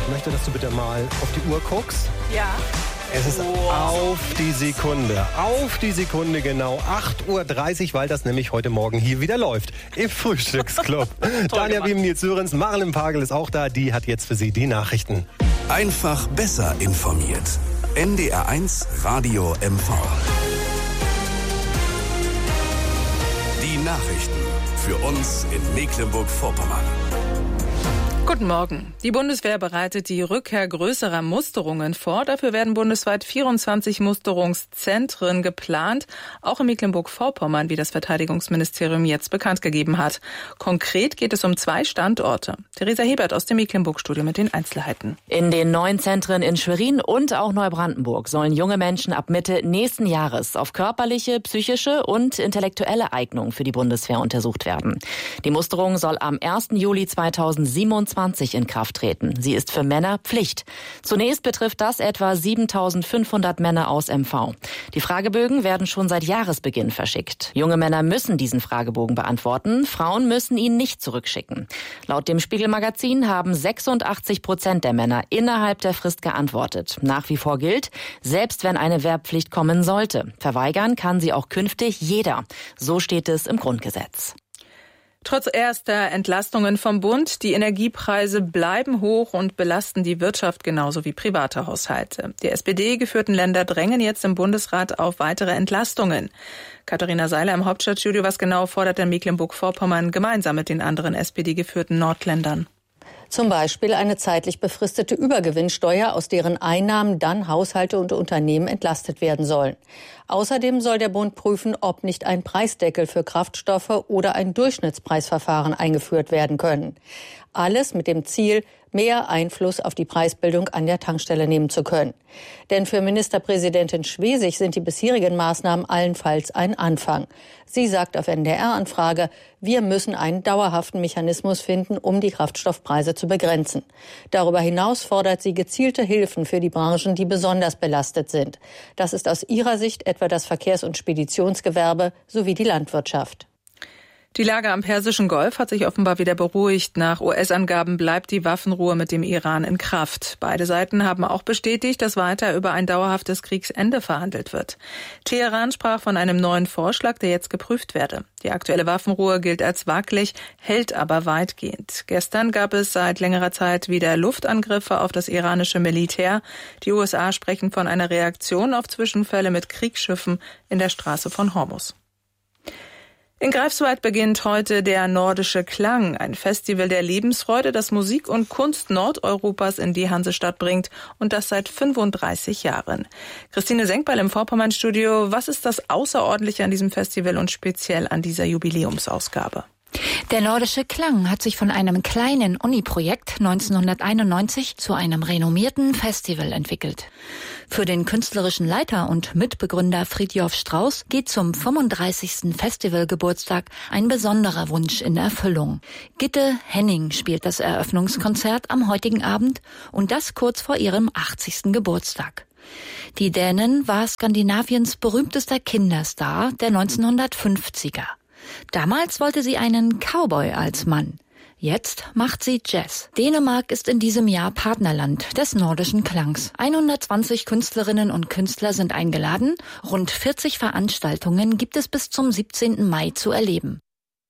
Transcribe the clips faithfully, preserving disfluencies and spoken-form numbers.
Ich möchte, dass du bitte mal auf die Uhr guckst. Ja. Es ist wow. auf die Sekunde, auf die Sekunde genau acht Uhr dreißig, weil das nämlich heute Morgen hier wieder läuft. Im Frühstücksclub. Tanja Biem, Nils Sörens, Marlen Pagel ist auch da. Die hat jetzt für Sie die Nachrichten. Einfach besser informiert. N D R eins Radio M V. Die Nachrichten für uns in Mecklenburg-Vorpommern. Guten Morgen. Die Bundeswehr bereitet die Rückkehr größerer Musterungen vor. Dafür werden bundesweit vierundzwanzig Musterungszentren geplant, auch in Mecklenburg-Vorpommern, wie das Verteidigungsministerium jetzt bekannt gegeben hat. Konkret geht es um zwei Standorte. Theresa Hebert aus dem Mecklenburg-Studio mit den Einzelheiten. In den neuen Zentren in Schwerin und auch Neubrandenburg sollen junge Menschen ab Mitte nächsten Jahres auf körperliche, psychische und intellektuelle Eignung für die Bundeswehr untersucht werden. Die Musterung soll am ersten Juli zweitausendsiebenundzwanzig in Kraft treten. Sie ist für Männer Pflicht. Zunächst betrifft das etwa siebentausendfünfhundert Männer aus M V. Die Fragebögen werden schon seit Jahresbeginn verschickt. Junge Männer müssen diesen Fragebogen beantworten, Frauen müssen ihn nicht zurückschicken. Laut dem Spiegel-Magazin haben sechsundachtzig Prozent der Männer innerhalb der Frist geantwortet. Nach wie vor gilt, selbst wenn eine Wehrpflicht kommen sollte, verweigern kann sie auch künftig jeder. So steht es im Grundgesetz. Trotz erster Entlastungen vom Bund, die Energiepreise bleiben hoch und belasten die Wirtschaft genauso wie private Haushalte. Die S P D-geführten Länder drängen jetzt im Bundesrat auf weitere Entlastungen. Katharina Seiler im Hauptstadtstudio. Was genau fordert denn Mecklenburg-Vorpommern gemeinsam mit den anderen S P D-geführten Nordländern? Zum Beispiel eine zeitlich befristete Übergewinnsteuer, aus deren Einnahmen dann Haushalte und Unternehmen entlastet werden sollen. Außerdem soll der Bund prüfen, ob nicht ein Preisdeckel für Kraftstoffe oder ein Durchschnittspreisverfahren eingeführt werden können. Alles mit dem Ziel, mehr Einfluss auf die Preisbildung an der Tankstelle nehmen zu können. Denn für Ministerpräsidentin Schwesig sind die bisherigen Maßnahmen allenfalls ein Anfang. Sie sagt auf N D R-Anfrage, wir müssen einen dauerhaften Mechanismus finden, um die Kraftstoffpreise zu begrenzen. Darüber hinaus fordert sie gezielte Hilfen für die Branchen, die besonders belastet sind. Das ist aus ihrer Sicht etwa das Verkehrs- und Speditionsgewerbe sowie die Landwirtschaft. Die Lage am Persischen Golf hat sich offenbar wieder beruhigt. Nach U S-Angaben bleibt die Waffenruhe mit dem Iran in Kraft. Beide Seiten haben auch bestätigt, dass weiter über ein dauerhaftes Kriegsende verhandelt wird. Teheran sprach von einem neuen Vorschlag, der jetzt geprüft werde. Die aktuelle Waffenruhe gilt als wackelig, hält aber weitgehend. Gestern gab es seit längerer Zeit wieder Luftangriffe auf das iranische Militär. Die U S A sprechen von einer Reaktion auf Zwischenfälle mit Kriegsschiffen in der Straße von Hormuz. In Greifswald beginnt heute der Nordische Klang, ein Festival der Lebensfreude, das Musik und Kunst Nordeuropas in die Hansestadt bringt und das seit fünfunddreißig Jahren. Christine Senkbeil im Vorpommern-Studio. Was ist das Außerordentliche an diesem Festival und speziell an dieser Jubiläumsausgabe? Der Nordische Klang hat sich von einem kleinen Uni-Projekt neunzehnhunderteinundneunzig zu einem renommierten Festival entwickelt. Für den künstlerischen Leiter und Mitbegründer Fridtjof Strauss geht zum fünfunddreißigsten Festivalgeburtstag ein besonderer Wunsch in Erfüllung. Gitte Henning spielt das Eröffnungskonzert am heutigen Abend und das kurz vor ihrem achtzigsten Geburtstag. Die Dänin war Skandinaviens berühmtester Kinderstar der neunzehnhundertfünfziger. Damals wollte sie einen Cowboy als Mann. Jetzt macht sie Jazz. Dänemark ist in diesem Jahr Partnerland des Nordischen Klangs. hundertzwanzig Künstlerinnen und Künstler sind eingeladen. Rund vierzig Veranstaltungen gibt es bis zum siebzehnten Mai zu erleben.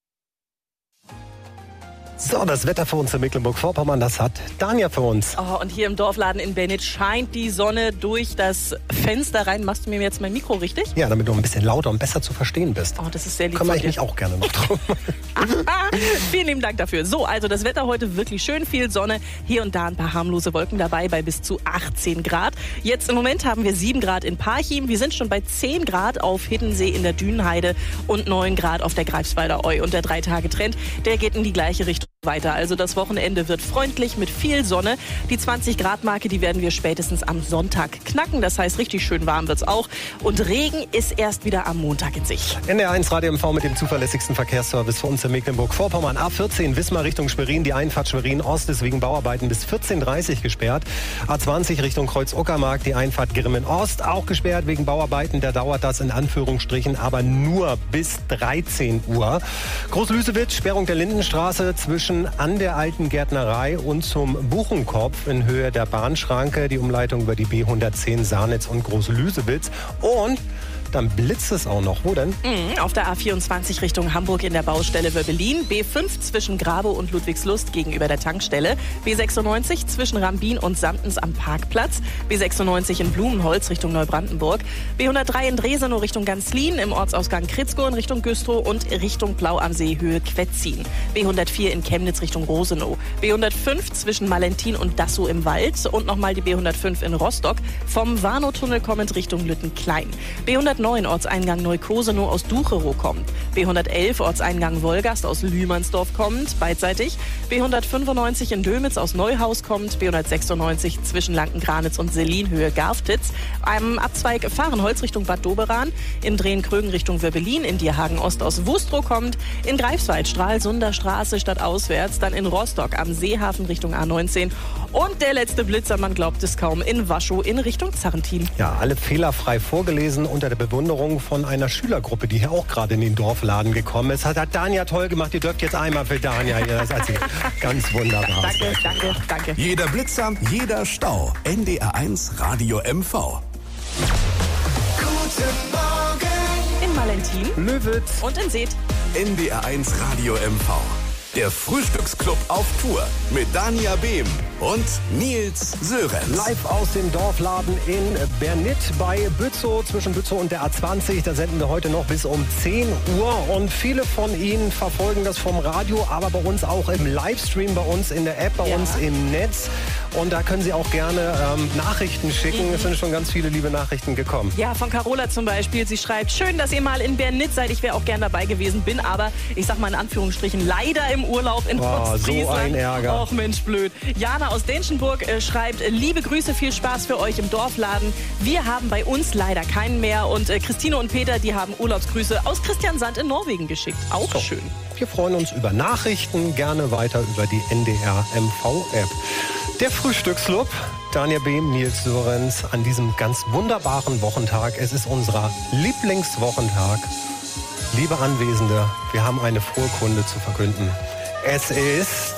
So, das Wetter für uns in Mecklenburg-Vorpommern, das hat Tanja für uns. Oh, und hier im Dorfladen in Bennitz scheint die Sonne durch das Fenster rein. Machst du mir jetzt mein Mikro richtig? Ja, damit du ein bisschen lauter und besser zu verstehen bist. Oh, das ist sehr lieb. Kümmere ich mich auch gerne noch drum. Vielen lieben Dank dafür. So, also das Wetter heute wirklich schön, viel Sonne. Hier und da ein paar harmlose Wolken dabei bei bis zu achtzehn Grad. Jetzt im Moment haben wir sieben Grad in Parchim. Wir sind schon bei zehn Grad auf Hiddensee in der Dünenheide und neun Grad auf der Greifswalder Eu. Und der Drei-Tage-Trend, der geht in die gleiche Richtung weiter. Also das Wochenende wird freundlich mit viel Sonne. Die zwanzig Grad Marke, die werden wir spätestens am Sonntag knacken. Das heißt, richtig schön warm wird's auch. Und Regen ist erst wieder am Montag in Sicht. N D R eins Radio M V mit dem zuverlässigsten Verkehrsservice für uns in Mecklenburg-Vorpommern. A vierzehn Wismar Richtung Schwerin. Die Einfahrt Schwerin-Ost ist wegen Bauarbeiten bis vierzehn Uhr dreißig gesperrt. A zwanzig Richtung Kreuz-Uckermark. Die Einfahrt Grimmen-Ost auch gesperrt wegen Bauarbeiten. Da dauert das in Anführungsstrichen aber nur bis dreizehn Uhr. Groß-Lüsewitz, Sperrung der Lindenstraße zwischen Blumen an der alten Gärtnerei und zum Buchenkopf in Höhe der Bahnschranke. Die Umleitung über die B hundertzehn Saarnitz und Groß-Lüsewitz. Und dann blitzt es auch noch. Wo denn? Mhm, auf der A vierundzwanzig Richtung Hamburg in der Baustelle Wöbbelin. B fünf zwischen Grabow und Ludwigslust gegenüber der Tankstelle. B sechsundneunzig zwischen Rambin und Samtens am Parkplatz. B sechsundneunzig in Blumenholz Richtung Neubrandenburg. B hundertdrei in Dresenow Richtung Ganzlin. Im Ortsausgang Kritzkow in Richtung Güstrow und Richtung Blau am See Höhe Quetzin. B hundertvier in Chemnitz Richtung Rosenow. B hundertfünf zwischen Malentin und Dassow im Wald. Und nochmal die B hundertfünf in Rostock. Vom Warnow-Tunnel kommend Richtung Lüttenklein. B hundertneun Ortseingang Neukosenow aus Ducherow kommt. B hundertelf Ortseingang Wolgast aus Lühmannsdorf kommt, beidseitig. B hundertfünfundneunzig in Dömitz aus Neuhaus kommt. B hundertsechsundneunzig zwischen Lanken-Granitz und Selin Höhe Garftitz. Am Abzweig Fahrenholz Richtung Bad Doberan. In Drehen-Krögen Richtung Wöbbelin. In Dierhagen Ost aus Wustrow kommt. In Greifswald Stralsunder Straße stadtauswärts. Dann in Rostock am Seehafen Richtung A neunzehn. Und der letzte Blitzer, man glaubt es kaum, in Waschow in Richtung Zarrentin. Ja, alle fehlerfrei vorgelesen unter der Bewunderung von einer Schülergruppe, die hier auch gerade in den Dorfladen gekommen ist. Hat, hat Danja toll gemacht. Ihr dürft jetzt einmal für Danja hier. Das hat sie ganz wunderbar. Danke, danke, danke. Jeder Blitzer, jeder Stau. N D R eins Radio M V. Guten Morgen In Malentin Löwitz und in Seth. N D R eins Radio M V. Der Frühstücksclub auf Tour mit Dania Behm und Nils Sörenz. live aus dem Dorfladen in Bernit bei Bützow, zwischen Bützow und der A zwanzig. Da senden wir heute noch bis um zehn Uhr. Und viele von Ihnen verfolgen das vom Radio, aber bei uns auch im Livestream, bei uns in der App, bei Ja. uns im Netz. Und da können Sie auch gerne ähm, Nachrichten schicken. Es sind schon ganz viele liebe Nachrichten gekommen. Ja, von Carola zum Beispiel. Sie schreibt, schön, dass ihr mal in Bernit seid. Ich wäre auch gern dabei gewesen, bin aber, ich sag mal in Anführungsstrichen, leider im Urlaub in Oh, Ostfriesland. so ein Ärger. Och Mensch, blöd. Jana aus Denschenburg äh, schreibt, liebe Grüße, viel Spaß für euch im Dorfladen. Wir haben bei uns leider keinen mehr. Und äh, Christine und Peter, die haben Urlaubsgrüße aus Christiansand in Norwegen geschickt. Auch So. schön. Wir freuen uns über Nachrichten, gerne weiter über die N D R M V-App. Der Frühstücksclub, Dania Behm, Nils Sörenz, an diesem ganz wunderbaren Wochentag. Es ist unser Lieblingswochentag. Liebe Anwesende, wir haben eine frohe Kunde zu verkünden. Es ist